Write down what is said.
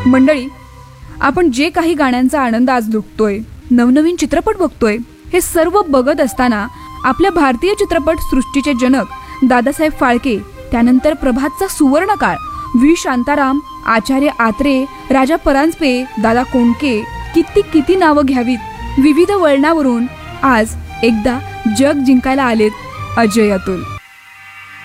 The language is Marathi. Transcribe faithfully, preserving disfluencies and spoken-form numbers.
मंडळी, आपण जे काही गाण्यांचा आनंद आज लुटतोय, नवनवीन चित्रपट बघतोय, हे सर्व बघत असताना आपल्या भारतीय चित्रपट सृष्टीचे जनक दादासाहेब फाळके, त्यानंतर प्रभातचा सुवर्णकाळ, व्ही शांताराम, आचार्य आत्रे, राजा परांजपे, दादा कोंडके, किती किती नावं घ्यावीत, विविध वळणावरून आज एकदा जग जिंकायला आलेत अजय अतुल.